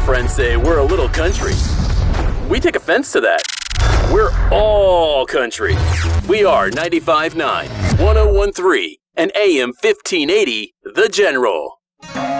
friends say we're a little country. We take offense to that. We're all country. We are 95.9, 101.3, and AM 1580, The General.